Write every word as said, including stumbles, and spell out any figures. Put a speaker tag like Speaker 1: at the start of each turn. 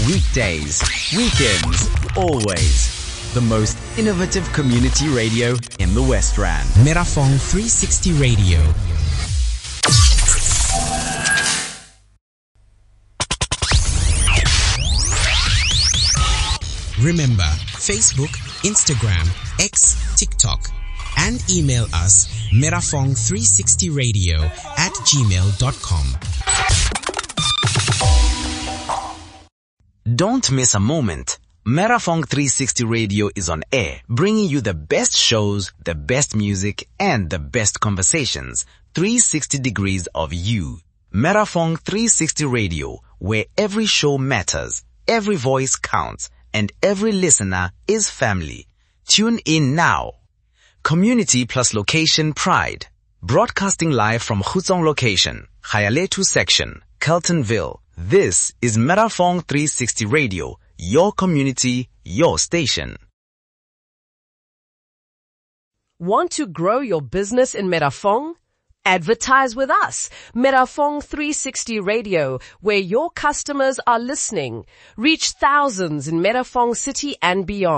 Speaker 1: Weekdays, weekends, always. The most innovative community radio in the West Rand.
Speaker 2: Merafong three sixty Radio. Remember, Facebook, Instagram, X, TikTok, and email us merafong three sixty radio at gmail dot com.
Speaker 1: Don't miss a moment. Merafong three sixty Radio is on air, bringing you the best shows, the best music, and the best conversations. three sixty degrees of you. Merafong three sixty Radio, where every show matters, every voice counts, and every listener is family. Tune in now. Community plus location pride. Broadcasting live from Khutsong location, Khayaletu section, Keltonville. This is Merafong three sixty Radio, your community, your station.
Speaker 3: Want to grow your business in Merafong? Advertise with us, Merafong three sixty Radio, where your customers are listening. Reach thousands in Merafong City and beyond.